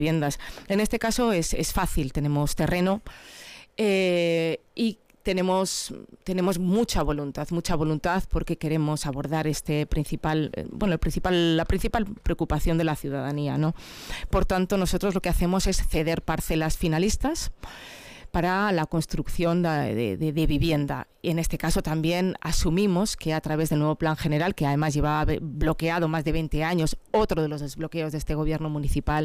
viviendas. En este caso es fácil, tenemos terreno y tenemos mucha voluntad porque queremos abordar la principal preocupación de la ciudadanía, ¿no? Por tanto, nosotros lo que hacemos es ceder parcelas finalistas para la construcción de vivienda. Y en este caso también asumimos que a través del nuevo plan general, que además lleva bloqueado más de 20 años, otro de los desbloqueos de este gobierno municipal,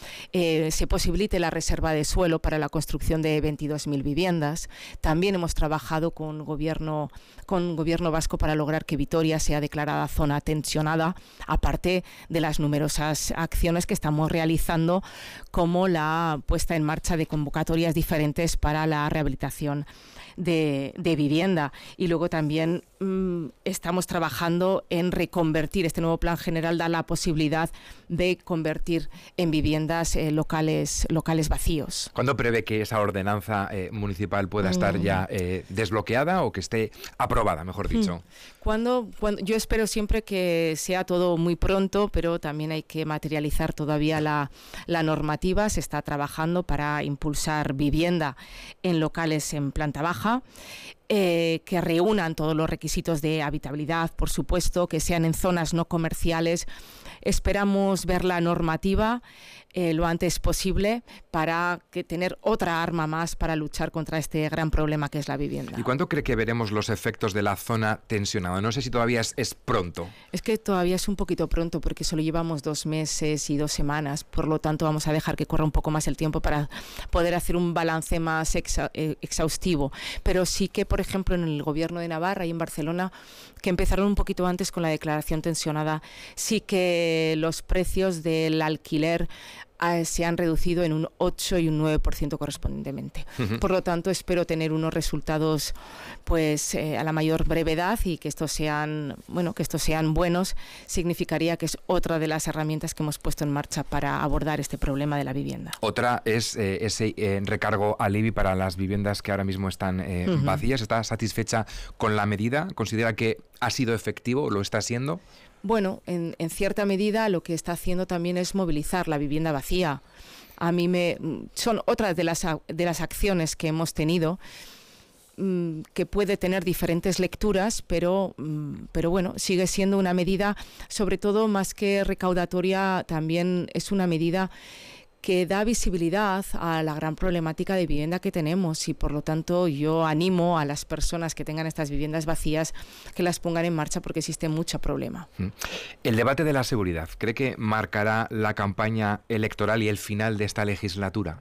se posibilite la reserva de suelo para la construcción de 22.000 viviendas. También hemos trabajado con gobierno vasco para lograr que Vitoria sea declarada zona tensionada, aparte de las numerosas acciones que estamos realizando, como la puesta en marcha de convocatorias diferentes para la rehabilitación de vivienda. Y luego también estamos trabajando en reconvertir. Este nuevo plan general da la posibilidad de convertir en viviendas locales vacíos. ¿Cuándo prevé que esa ordenanza municipal pueda estar ya desbloqueada o que esté aprobada, mejor dicho? Cuando yo espero siempre que sea todo muy pronto, pero también hay que materializar todavía la normativa. Se está trabajando para impulsar vivienda en locales en planta baja, que reúnan todos los requisitos de habitabilidad, por supuesto, que sean en zonas no comerciales. Esperamos ver la normativa lo antes posible para tener otra arma más para luchar contra este gran problema que es la vivienda. ¿Y cuándo cree que veremos los efectos de la zona tensionada? No sé si todavía es pronto. Es que todavía es un poquito pronto porque solo llevamos 2 meses y 2 semanas, por lo tanto vamos a dejar que corra un poco más el tiempo para poder hacer un balance más exhaustivo. Pero sí que, por ejemplo, en el gobierno de Navarra y en Barcelona, que empezaron un poquito antes con la declaración tensionada, sí que los precios del alquiler se han reducido en un 8 y un 9% correspondientemente. Por lo tanto, espero tener unos resultados a la mayor brevedad y que estos sean buenos. Significaría que es otra de las herramientas que hemos puesto en marcha para abordar este problema de la vivienda. Otra es ese recargo al IBI para las viviendas que ahora mismo están vacías. ¿Está satisfecha con la medida? ¿Considera que ha sido efectivo? ¿Lo está siendo? Bueno, en cierta medida lo que está haciendo también es movilizar la vivienda vacía. Son otras de las acciones que hemos tenido, que puede tener diferentes lecturas, pero bueno, sigue siendo una medida, sobre todo más que recaudatoria, también es una medida que da visibilidad a la gran problemática de vivienda que tenemos y por lo tanto yo animo a las personas que tengan estas viviendas vacías que las pongan en marcha porque existe mucho problema. El debate de la seguridad, ¿cree que marcará la campaña electoral y el final de esta legislatura?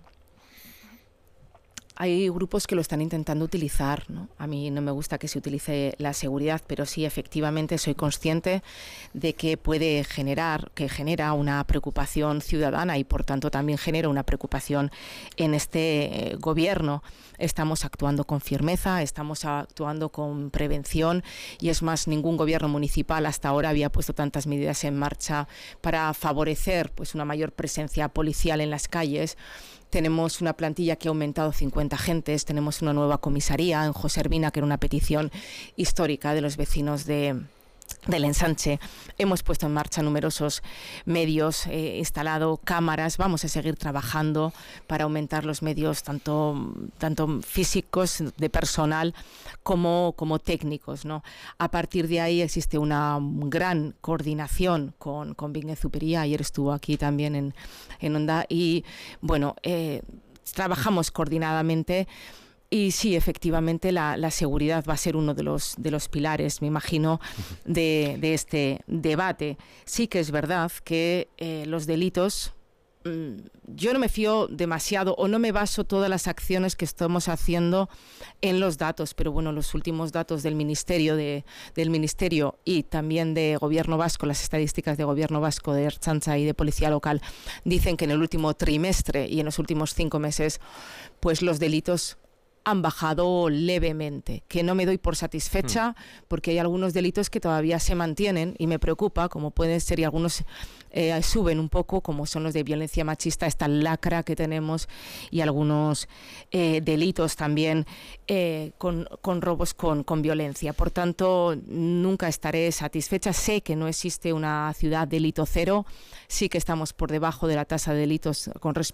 Hay grupos que lo están intentando utilizar, ¿no? A mí no me gusta que se utilice la seguridad, pero sí, efectivamente, soy consciente de que genera una preocupación ciudadana y, por tanto, también genera una preocupación en este gobierno. Estamos actuando con firmeza, estamos actuando con prevención y, es más, ningún gobierno municipal hasta ahora había puesto tantas medidas en marcha para favorecer una mayor presencia policial en las calles. Tenemos una plantilla que ha aumentado 50 agentes, tenemos una nueva comisaría en José Ervina, que era una petición histórica de los vecinos del ensanche. Hemos puesto en marcha numerosos medios, instalado cámaras, vamos a seguir trabajando para aumentar los medios tanto físicos de personal como técnicos, ¿no? A partir de ahí existe una gran coordinación con Vingue Zupiria. Ayer estuvo aquí también en Onda y bueno, trabajamos coordinadamente. Y sí, efectivamente, la seguridad va a ser uno de los pilares, me imagino, de este debate. Sí que es verdad que los delitos, yo no me fío demasiado o no me baso todas las acciones que estamos haciendo en los datos, pero bueno, los últimos datos del Ministerio y también de Gobierno Vasco, las estadísticas de Gobierno Vasco, de Ertzaintza y de Policía Local, dicen que en el último trimestre y en los últimos 5 meses, pues los delitos han bajado levemente, que no me doy por satisfecha porque hay algunos delitos que todavía se mantienen y me preocupa, como pueden ser, y algunos suben un poco, como son los de violencia machista, esta lacra que tenemos, y algunos delitos también con robos con violencia. Por tanto, nunca estaré satisfecha. Sé que no existe una ciudad delito cero, sí que estamos por debajo de la tasa de delitos